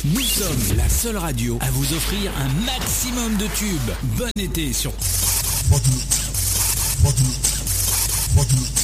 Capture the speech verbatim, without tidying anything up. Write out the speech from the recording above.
Nous sommes la seule radio à vous offrir un maximum de tubes. Bon été sur...